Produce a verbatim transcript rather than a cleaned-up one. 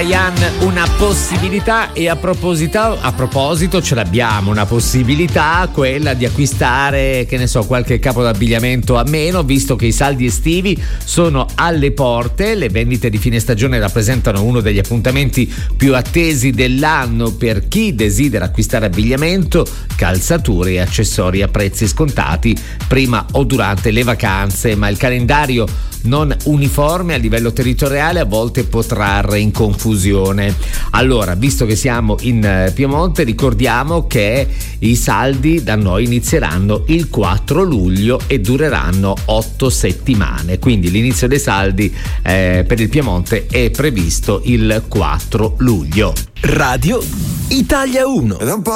Ian, una possibilità, e a proposito, a proposito ce l'abbiamo una possibilità, quella di acquistare, che ne so, qualche capo d'abbigliamento a meno, visto che i saldi estivi sono alle porte. Le vendite di fine stagione rappresentano uno degli appuntamenti più attesi dell'anno per chi desidera acquistare abbigliamento, calzature e accessori a prezzi scontati prima o durante le vacanze, ma il calendario non uniforme a livello territoriale a volte può trarre in confusione. Allora, visto che siamo in Piemonte, ricordiamo che i saldi da noi inizieranno il quattro luglio e dureranno otto settimane, quindi l'inizio dei saldi eh, per il Piemonte è previsto il quattro luglio. Radio Italia uno.